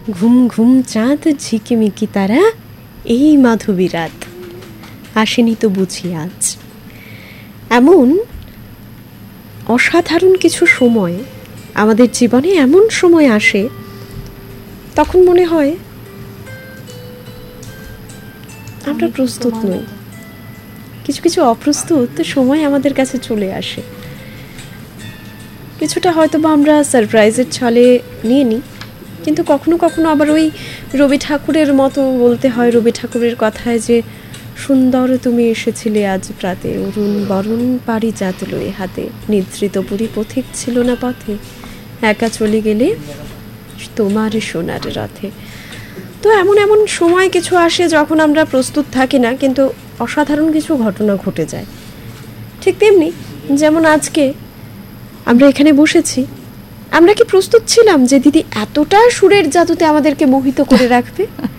ঘুম ঘুম চাঁদ ঝিকিমিকি তারা, এই মাধবী রাত আসেনি তো বুঝি আজ। এমন অসাধারণ কিছু সময় আমাদের জীবনে এমন সময় আসে, তখন মনে হয় আমরা প্রস্তুত নই। কিছু কিছু অপ্রস্তুত সময় আমাদের কাছে চলে আসে। কিছুটা হয়তো বা আমরা সারপ্রাইজের ছলে নিয়ে নিই, কিন্তু কখনো কখনো আবার ওই রবি ঠাকুরের মতো বলতে হয়, রবি ঠাকুরের কথায় যে সুন্দর তুমি এসেছিলে আজ প্রাতে, অরুণ বরণ পারিজাত লয়ে হাতে, নিদ্রিত পুরী পথিক ছিল না পথে, একা চলে গেলে তোমার সোনার রথে। তো এমন এমন সময় কিছু আসে যখন আমরা প্রস্তুত থাকি না, কিন্তু অসাধারণ কিছু ঘটনা ঘটে যায়। ঠিক তেমনি যেমন আজকে আমরা এখানে বসেছি, আমরা কি প্রস্তুত ছিলাম যে দিদি এতটা সুরের জাদুতে আমাদেরকে মোহিত করে রাখবে?